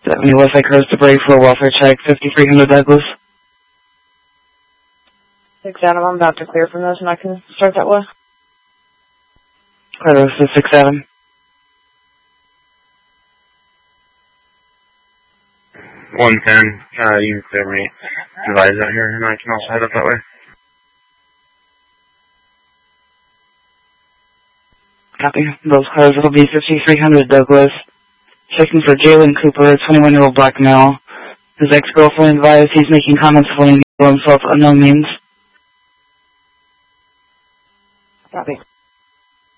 70 West Lake Coast to break for a welfare check, 5300 Douglas. 6 Adam, I'm about to clear from this and I can start that way. Clear those to 6 Adam. 110, you can clear me. Advise out here, and I can also head up that way. Copy. Those cars will be 5300 Douglas. Checking for Jalen Cooper, a 21-year-old black male. His ex-girlfriend advised he's making comments fleeing himself unknown means. Copy.